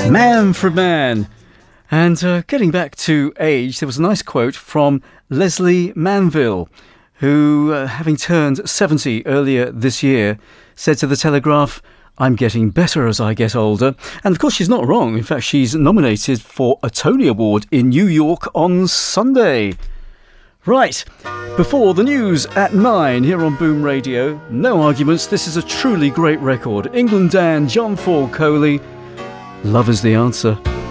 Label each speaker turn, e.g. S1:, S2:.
S1: Man for Man. And getting back to age, there was a nice quote from Leslie Manville, who, having turned 70 earlier this year, said to The Telegraph, "I'm getting better as I get older." And of course, she's not wrong. In fact, she's nominated for a Tony Award in New York on Sunday. Right, before the news at 9 here on Boom Radio, no arguments, this is a truly great record. England Dan, John Ford Coley, Love is the Answer.